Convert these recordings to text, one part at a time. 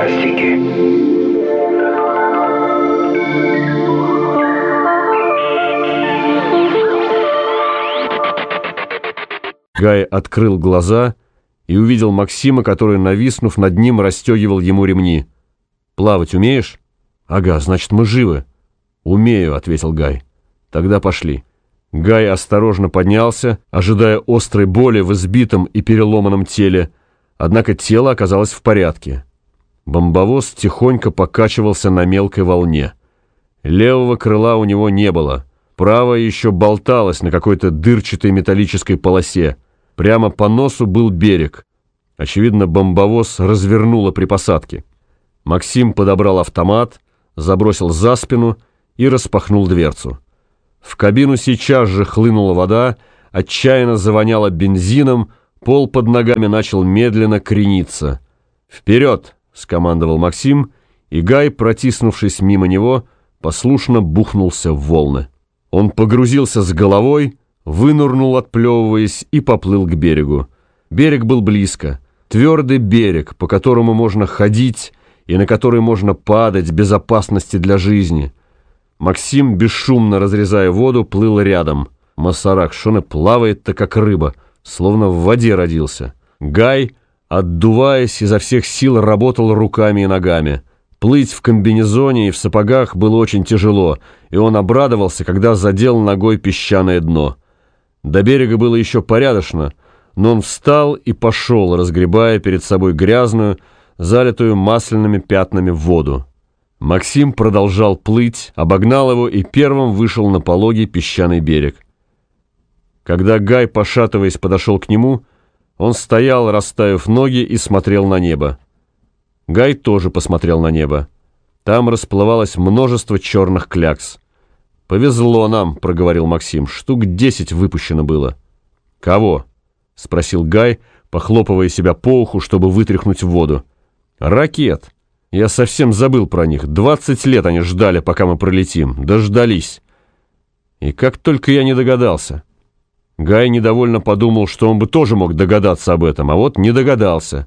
фантастики. Гай открыл глаза и увидел Максима, который, нависнув над ним, расстегивал ему ремни. «Плавать умеешь?» «Ага, значит, мы живы». «Умею», — ответил Гай. «Тогда пошли». Гай осторожно поднялся, ожидая острой боли в избитом и переломанном теле, однако тело оказалось в порядке. Бомбовоз тихонько покачивался на мелкой волне. Левого крыла у него не было, правое еще болталось на какой-то дырчатой металлической полосе. Прямо по носу был берег. Очевидно, бомбовоз развернуло при посадке. Максим подобрал автомат, забросил за спину и распахнул дверцу. В кабину сейчас же хлынула вода, отчаянно завоняло бензином, пол под ногами начал медленно крениться. «Вперед!» — скомандовал Максим, и Гай, протиснувшись мимо него, послушно бухнулся в волны. Он погрузился с головой, вынырнул, отплевываясь, и поплыл к берегу. Берег был близко. Твердый берег, по которому можно ходить и на который можно падать без опасности для жизни. Максим, бесшумно разрезая воду, плыл рядом. Масарак, шо он и плавает-то, как рыба, словно в воде родился. Гай, отдуваясь, изо всех сил работал руками и ногами. Плыть в комбинезоне и в сапогах было очень тяжело, и он обрадовался, когда задел ногой песчаное дно. До берега было еще порядочно, но он встал и пошел, разгребая перед собой грязную, залитую масляными пятнами воду. Максим продолжал плыть, обогнал его и первым вышел на пологий песчаный берег. Когда Гай, пошатываясь, подошел к нему, он стоял, расставив ноги, и смотрел на небо. Гай тоже посмотрел на небо. Там расплывалось множество черных клякс. «Повезло нам», — проговорил Максим, — «штук 10 выпущено было». «Кого?» — спросил Гай, похлопывая себя по уху, чтобы вытряхнуть в воду. «Ракет. Я совсем забыл про них. 20 лет они ждали, пока мы пролетим. Дождались. И как только я не догадался». Гай недовольно подумал, что он бы тоже мог догадаться об этом, а вот не догадался.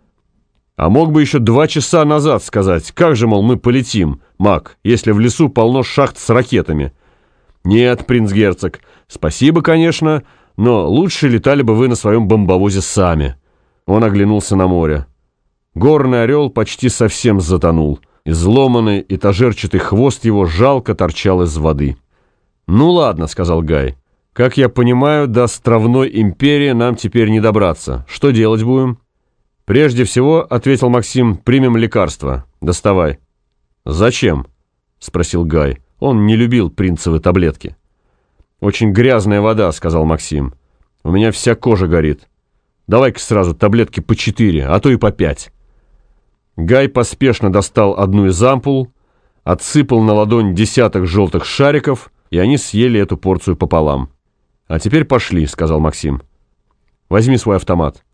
А мог бы еще 2 часа назад сказать, как же, мол, мы полетим, Мак, если в лесу полно шахт с ракетами. Нет, принц-герцог, спасибо, конечно, но лучше летали бы вы на своем бомбовозе сами. Он оглянулся на море. Горный орел почти совсем затонул. Изломанный этажерчатый хвост его жалко торчал из воды. «Ну ладно», — сказал Гай. «Как я понимаю, до островной империи нам теперь не добраться. Что делать будем?» «Прежде всего, — ответил Максим, — примем лекарство. Доставай». «Зачем?» — спросил Гай. Он не любил принцевы таблетки. «Очень грязная вода», — сказал Максим. «У меня вся кожа горит. Давай-ка сразу таблетки по 4, а то и по 5». Гай поспешно достал одну из ампул, отсыпал на ладонь десяток желтых шариков, и они съели эту порцию пополам. «А теперь пошли», — сказал Максим. «Возьми свой автомат».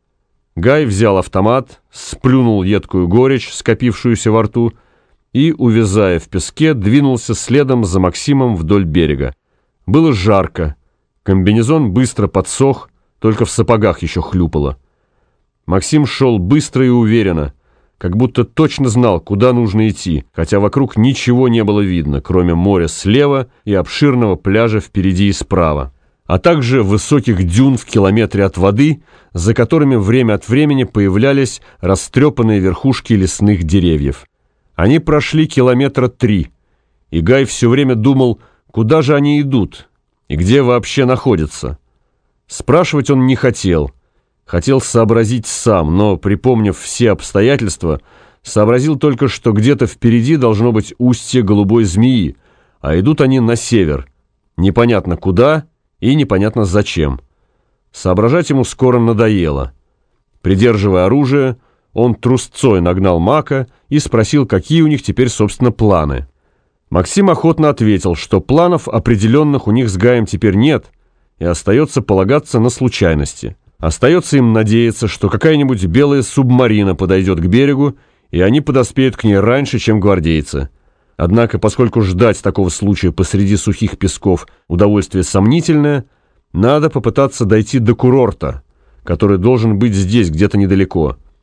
Гай взял автомат, сплюнул едкую горечь, скопившуюся во рту, и, увязая в песке, двинулся следом за Максимом вдоль берега. Было жарко, комбинезон быстро подсох, только в сапогах еще хлюпало. Максим шел быстро и уверенно, как будто точно знал, куда нужно идти, хотя вокруг ничего не было видно, кроме моря слева и обширного пляжа впереди и справа, а также высоких дюн в километре от воды, за которыми время от времени появлялись растрепанные верхушки лесных деревьев. Они прошли 3 километра, и Гай все время думал, куда же они идут и где вообще находятся. Спрашивать он не хотел. Хотел сообразить сам, но, припомнив все обстоятельства, сообразил только, что где-то впереди должно быть устье голубой змеи, а идут они на север. Непонятно куда и непонятно зачем. Соображать ему скоро надоело. Придерживая оружие, он трусцой нагнал Мака и спросил, какие у них теперь, собственно, планы. Максим охотно ответил, что планов определенных у них с Гаем теперь нет, и остается полагаться на случайности. Остается им надеяться, что какая-нибудь белая субмарина подойдет к берегу, и они подоспеют к ней раньше, чем гвардейцы. Однако, поскольку ждать такого случая посреди сухих песков удовольствие сомнительное, надо попытаться дойти до курорта, который должен быть здесь, где-то недалеко.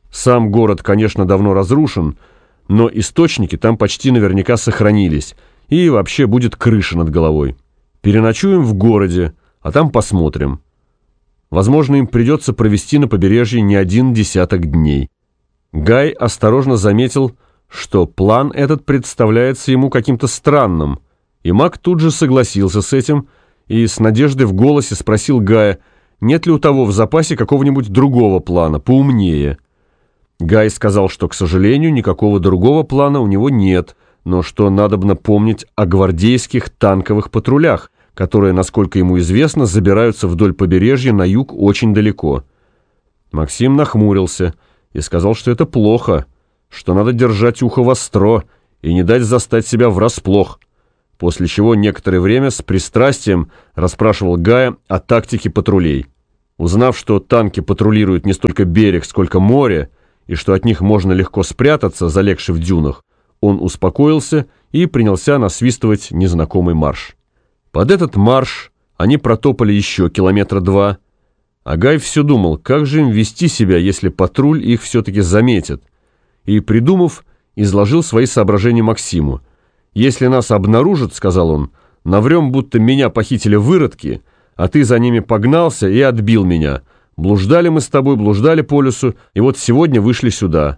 Сам город, конечно, давно разрушен, но источники там почти наверняка сохранились, и вообще будет крыша над головой. Переночуем в городе, а там посмотрим. Возможно, им придется провести на побережье не 1 десяток дней. Гай осторожно заметил, что план этот представляется ему каким-то странным, и маг тут же согласился с этим и с надеждой в голосе спросил Гая, нет ли у того в запасе какого-нибудь другого плана, поумнее. Гай сказал, что, к сожалению, никакого другого плана у него нет, но что надобно помнить о гвардейских танковых патрулях, которые, насколько ему известно, забираются вдоль побережья на юг очень далеко. Максим нахмурился и сказал, что это плохо, что надо держать ухо востро и не дать застать себя врасплох, после чего некоторое время с пристрастием расспрашивал Гая о тактике патрулей. Узнав, что танки патрулируют не столько берег, сколько море, и что от них можно легко спрятаться, залегши в дюнах, он успокоился и принялся насвистывать незнакомый марш. Под этот марш они протопали еще 2 километра, а Гай все думал, как же им вести себя, если патруль их все-таки заметит, и, придумав, изложил свои соображения Максиму. «Если нас обнаружат, — сказал он, — наврем, будто меня похитили выродки, а ты за ними погнался и отбил меня. Блуждали мы с тобой, блуждали по лесу, и вот сегодня вышли сюда».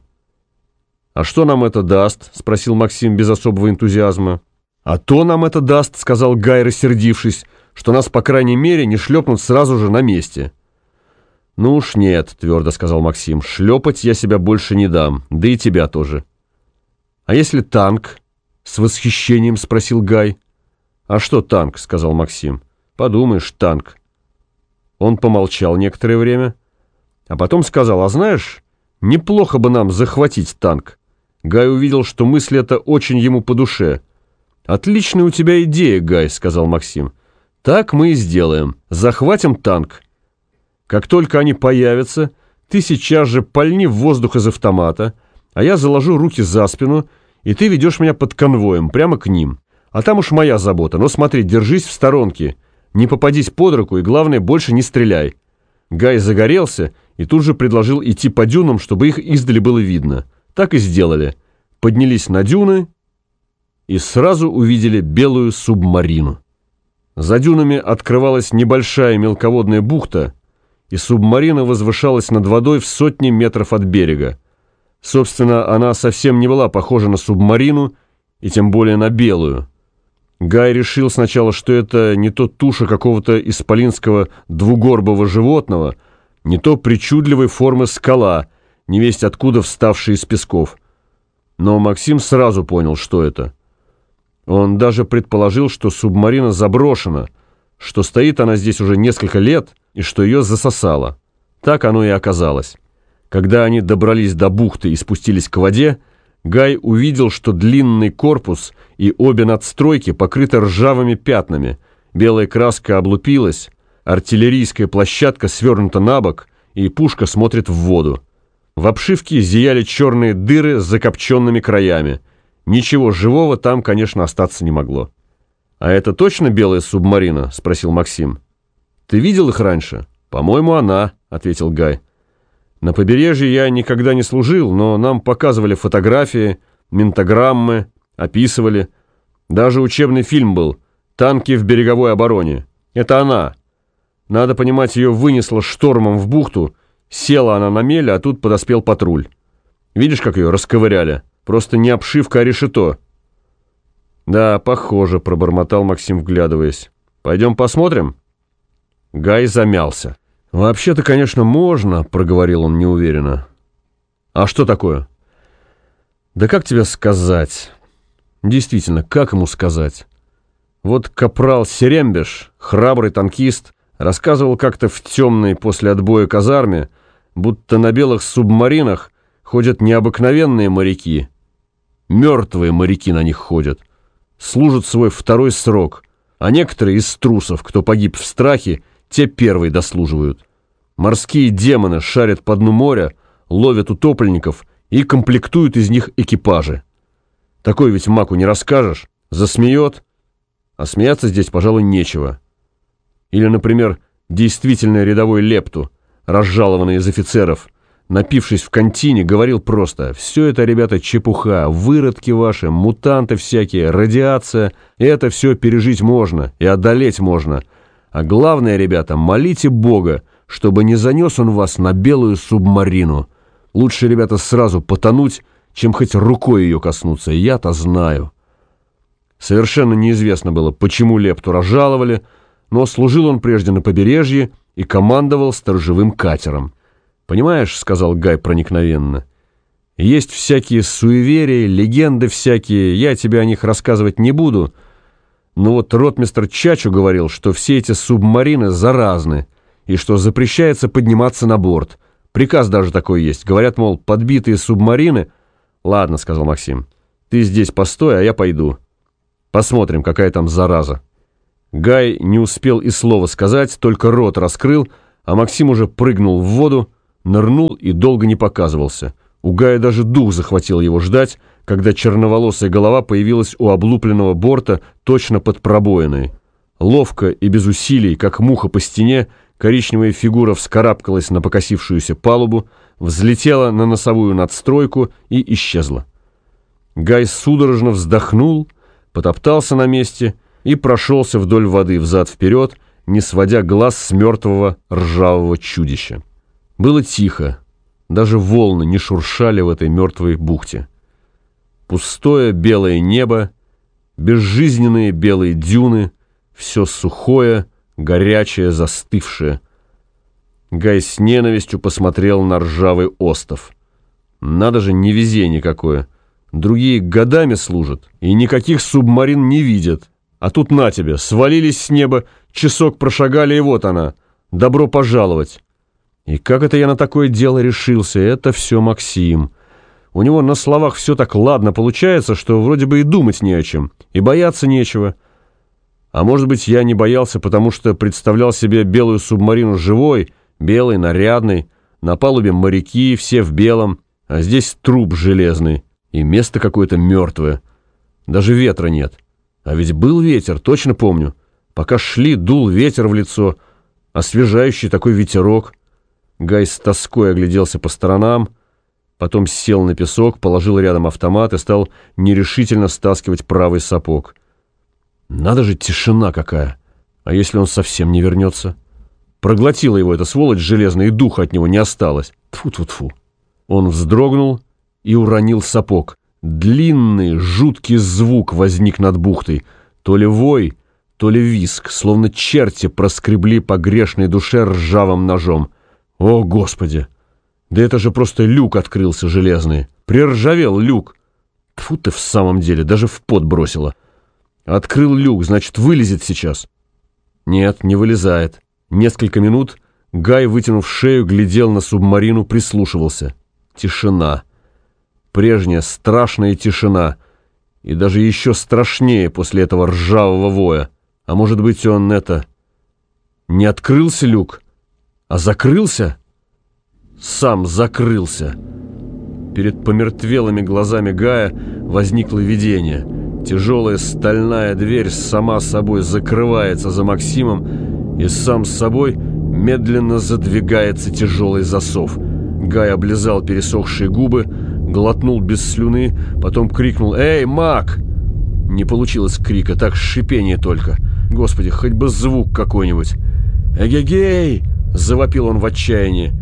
«А что нам это даст?» — спросил Максим без особого энтузиазма. «А то нам это даст, — сказал Гай, рассердившись, — что нас, по крайней мере, не шлепнут сразу же на месте». «Ну уж нет, — твердо сказал Максим, — шлепать я себя больше не дам, да и тебя тоже». «А если танк?» — с восхищением спросил Гай. «А что танк?» — сказал Максим. «Подумаешь, танк». Он помолчал некоторое время, а потом сказал, «А знаешь, неплохо бы нам захватить танк». Гай увидел, что мысль эта очень ему по душе. «Отличная у тебя идея, Гай», — сказал Максим. «Так мы и сделаем. Захватим танк. Как только они появятся, ты сейчас же пальни в воздух из автомата, а я заложу руки за спину, и ты ведешь меня под конвоем, прямо к ним. А там уж моя забота. Но смотри, держись в сторонке, не попадись под руку и, главное, больше не стреляй». Гай загорелся и тут же предложил идти по дюнам, чтобы их издали было видно. Так и сделали. Поднялись на дюны и сразу увидели белую субмарину. За дюнами открывалась небольшая мелководная бухта, и субмарина возвышалась над водой в сотни метров от берега. Собственно, она совсем не была похожа на субмарину, и тем более на белую. Гай решил сначала, что это не то туша какого-то исполинского двугорбого животного, не то причудливой формы скала, невесть откуда вставшая из песков. Но Максим сразу понял, что это. Он даже предположил, что субмарина заброшена, что стоит она здесь уже несколько лет и что ее засосало. Так оно и оказалось. Когда они добрались до бухты и спустились к воде, Гай увидел, что длинный корпус и обе надстройки покрыты ржавыми пятнами, белая краска облупилась, артиллерийская площадка свернута на бок, и пушка смотрит в воду. В обшивке зияли черные дыры с закопченными краями. Ничего живого там, конечно, остаться не могло. «А это точно белая субмарина?» — спросил Максим. «Ты видел их раньше?» «По-моему, она», — ответил Гай. «На побережье я никогда не служил, но нам показывали фотографии, ментограммы, описывали. Даже учебный фильм был «Танки в береговой обороне». Это она. Надо понимать, ее вынесло штормом в бухту, села она на мель, а тут подоспел патруль. Видишь, как ее расковыряли? Просто не обшивка, а решето». «Да, похоже», — пробормотал Максим, вглядываясь. «Пойдем посмотрим?» Гай замялся. «Вообще-то, конечно, можно», — проговорил он неуверенно. «А что такое?» «Да как тебе сказать?» «Действительно, как ему сказать?» Вот капрал Серембеш, храбрый танкист, рассказывал как-то в темной после отбоя казарме, будто на белых субмаринах ходят необыкновенные моряки. Мертвые моряки на них ходят. Служат свой второй срок, а некоторые из трусов, кто погиб в страхе, те первые дослуживают. Морские демоны шарят по дну моря, ловят утопленников и комплектуют из них экипажи. Такой ведь маку не расскажешь, засмеет, а смеяться здесь, пожалуй, нечего. Или, например, действительно рядовой лепту, разжалованный из офицеров, напившись в кантине, говорил просто: «Все это, ребята, чепуха, выродки ваши, мутанты всякие, радиация, и это все пережить можно и одолеть можно. А главное, ребята, молите Бога, чтобы не занес он вас на белую субмарину. Лучше, ребята, сразу потонуть, чем хоть рукой ее коснуться, я-то знаю». Совершенно неизвестно было, почему Лепту разжаловали, но служил он прежде на побережье и командовал сторожевым катером. «Понимаешь, — сказал Гай проникновенно, — есть всякие суеверия, легенды всякие, я тебе о них рассказывать не буду, но вот ротмистр Чачу говорил, что все эти субмарины заразны и что запрещается подниматься на борт. Приказ даже такой есть. Говорят, мол, подбитые субмарины...» «Ладно, — сказал Максим, — ты здесь постой, а я пойду. Посмотрим, какая там зараза». Гай не успел и слова сказать, только рот раскрыл, а Максим уже прыгнул в воду, нырнул и долго не показывался. У Гая даже дух захватил его ждать, когда черноволосая голова появилась у облупленного борта точно под пробоиной. Ловко и без усилий, как муха по стене, коричневая фигура вскарабкалась на покосившуюся палубу, взлетела на носовую надстройку и исчезла. Гай судорожно вздохнул, потоптался на месте и прошелся вдоль воды взад-вперед, не сводя глаз с мертвого ржавого чудища. Было тихо, даже волны не шуршали в этой мертвой бухте. Пустое белое небо, безжизненные белые дюны, все сухое, горячее, застывшее. Гай с ненавистью посмотрел на ржавый остов. Надо же, невезение какое! Другие годами служат и никаких субмарин не видят. А тут на тебе, свалились с неба, часок прошагали, и вот она. Добро пожаловать. И как это я на такое дело решился? Это все Максим. У него на словах все так ладно получается, что вроде бы и думать не о чем, и бояться нечего. А может быть, я не боялся, потому что представлял себе белую субмарину живой, белой, нарядной, на палубе моряки, все в белом, а здесь труп железный, и место какое-то мертвое. Даже ветра нет. А ведь был ветер, точно помню. Пока шли, дул ветер в лицо, освежающий такой ветерок. Гай с тоской огляделся по сторонам, потом сел на песок, положил рядом автомат и стал нерешительно стаскивать правый сапог. Надо же, тишина какая! А если он совсем не вернется? Проглотила его эта сволочь железная, и духа от него не осталось. Тьфу-тьфу-тьфу. Он вздрогнул и уронил сапог. Длинный, жуткий звук возник над бухтой. То ли вой, то ли виск, словно черти проскребли по грешной душе ржавым ножом. О, Господи! Да это же просто люк открылся железный. Приржавел люк. Тьфу ты, в самом деле, даже в пот бросило. Открыл люк, значит, вылезет сейчас. Нет, не вылезает. Несколько минут Гай, вытянув шею, глядел на субмарину, прислушивался. Тишина. Прежняя страшная тишина. И даже еще страшнее после этого ржавого воя. А может быть, он не открылся люк, а закрылся? Сам закрылся. Перед помертвелыми глазами Гая возникло видение. Тяжелая стальная дверь сама собой закрывается за Максимом, и сам с собой медленно задвигается тяжелый засов. Гай облизал пересохшие губы, глотнул без слюны, потом крикнул: «Эй, Мак!» Не получилось крика, так шипение только. Господи, хоть бы звук какой-нибудь. «Эгегей!» — завопил он в отчаянии.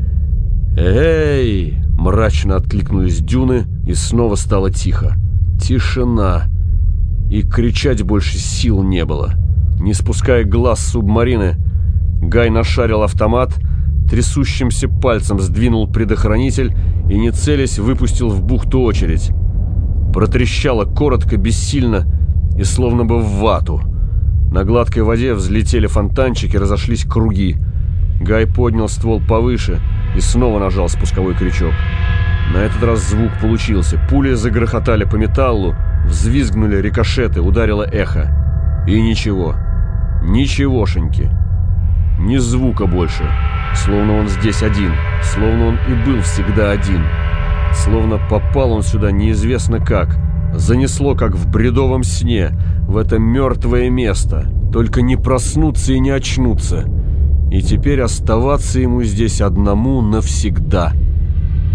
«Эй!» — мрачно откликнулись дюны, и снова стало тихо. Тишина. И кричать больше сил не было. Не спуская глаз с субмарины, Гай нашарил автомат, трясущимся пальцем сдвинул предохранитель и, не целясь, выпустил в бухту очередь. Протрещало коротко, бессильно и словно бы в вату. На гладкой воде взлетели фонтанчики, разошлись круги. Гай поднял ствол повыше и снова нажал спусковой крючок. На этот раз звук получился. Пули загрохотали по металлу, взвизгнули рикошеты, ударило эхо. И ничего. Ничегошеньки. Ни звука больше. Словно он здесь один. Словно он и был всегда один. Словно попал он сюда неизвестно как. Занесло, как в бредовом сне, в это мертвое место. Только не проснуться и не очнуться. И теперь оставаться ему здесь одному навсегда.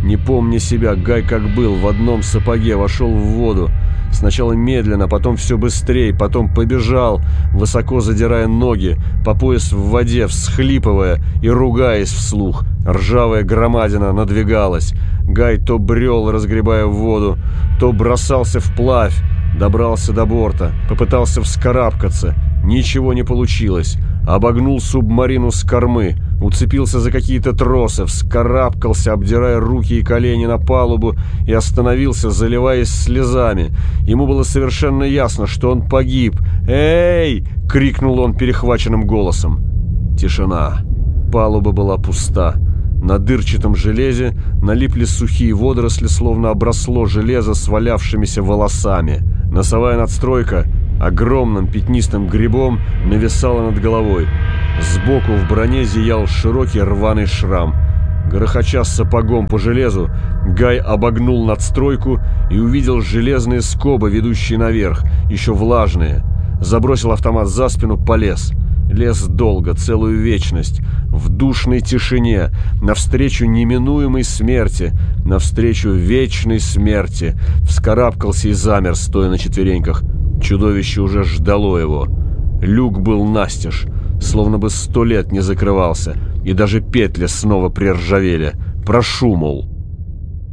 Не помня себя, Гай, как был, в одном сапоге вошел в воду. Сначала медленно, потом все быстрее, потом побежал, высоко задирая ноги, по пояс в воде, всхлипывая и ругаясь вслух. Ржавая громадина надвигалась. Гай то брел, разгребая воду, то бросался вплавь. Добрался до борта, попытался вскарабкаться. Ничего не получилось. Обогнул субмарину с кормы, уцепился за какие-то тросы, вскарабкался, обдирая руки и колени на палубу, и остановился, заливаясь слезами. Ему было совершенно ясно, что он погиб. «Эй!» — крикнул он перехваченным голосом. Тишина. Палуба была пуста. На дырчатом железе налипли сухие водоросли, словно обросло железо свалявшимися волосами. Носовая надстройка огромным пятнистым грибом нависала над головой. Сбоку в броне зиял широкий рваный шрам. Грохоча сапогом по железу, Гай обогнул надстройку и увидел железные скобы, ведущие наверх, еще влажные. Забросил автомат за спину, полез. Лез долго, целую вечность, в душной тишине, навстречу неминуемой смерти, навстречу вечной смерти. Вскарабкался и замер, стоя на четвереньках. Чудовище уже ждало его. Люк был настежь, словно бы 100 лет не закрывался, и даже петли снова приржавели. «Прошу, мол».